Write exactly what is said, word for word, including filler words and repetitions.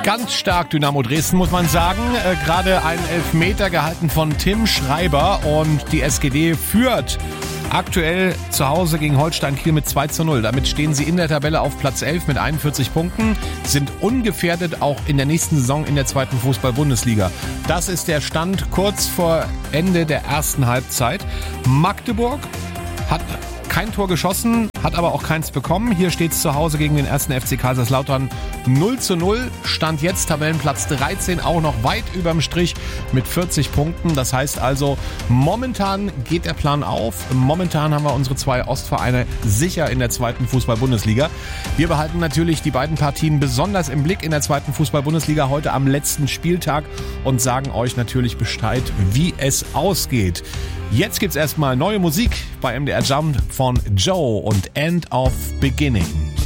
Ganz stark Dynamo Dresden, muss man sagen. Äh, gerade ein Elfmeter gehalten von Tim Schreiber und die S G D führt aktuell zu Hause gegen Holstein Kiel mit zwei zu null. Damit stehen sie in der Tabelle auf Platz elf mit einundvierzig Punkten, sind ungefährdet auch in der nächsten Saison in der zweiten Fußball-Bundesliga. Das ist der Stand kurz vor Ende der ersten Halbzeit. Magdeburg hat kein Tor geschossen, hat aber auch keins bekommen. Hier steht es zu Hause gegen den ersten F C Kaiserslautern null zu null. Stand jetzt Tabellenplatz dreizehn, auch noch weit überm Strich mit vierzig Punkten. Das heißt also, momentan geht der Plan auf. Momentan haben wir unsere zwei Ostvereine sicher in der zweiten Fußball-Bundesliga. Wir behalten natürlich die beiden Partien besonders im Blick in der zweiten Fußball-Bundesliga heute am letzten Spieltag und sagen euch natürlich Bescheid, wie es ausgeht. Jetzt gibt's erstmal neue Musik bei M D R Jump von Joe und End of Beginning.